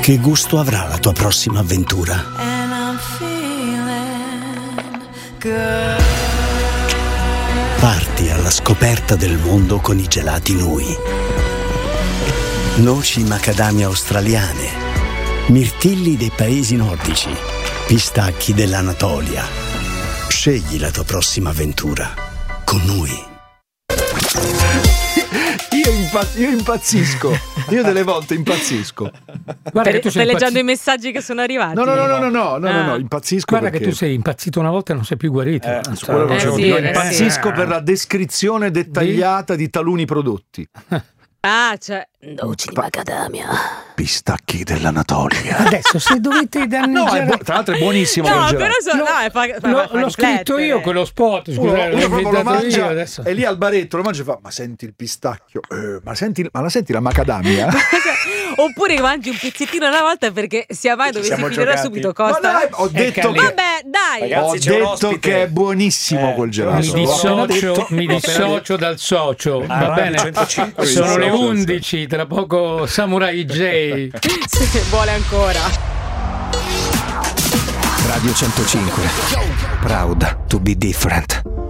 Che gusto avrà la tua prossima avventura? Parti alla scoperta del mondo con i gelati Nui. Noci macadamia australiane, mirtilli dei paesi nordici, pistacchi dell'Anatolia. Scegli la tua prossima avventura con Nui. Io impazzisco. Io delle volte impazzisco. Guarda, che tu stai leggendo i messaggi che sono arrivati. No, impazzisco. Guarda perché... che tu sei impazzito una volta e non sei più guarito. Impazzisco per la descrizione dettagliata di taluni prodotti. Cioè noci di macadamia, pistacchi dell'Anatolia. Adesso se dovete danneggiare tra l'altro è buonissimo. No, però l'ho scritto io quello spot. Scusate, uno proprio lo mangia adesso. E lì al baretto lo mangia e fa: ma senti il pistacchio, ma la senti la macadamia? Oppure mangi un pezzettino alla volta, perché sia mai dove si finirà subito costa. Ma dai, ho detto vabbè, dai. Ragazzi, ho detto che è buonissimo quel gelato. Mi dissocio dal socio. Va bene? 105 sono le 11, tra poco Samurai J. Se vuole ancora. Radio 105. Proud to be different.